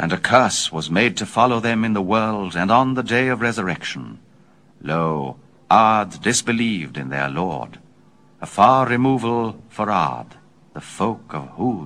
And a curse was made to follow them in the world, and on the day of resurrection. Lo, Ard disbelieved in their Lord. A far removal for Ard, the folk of Hud.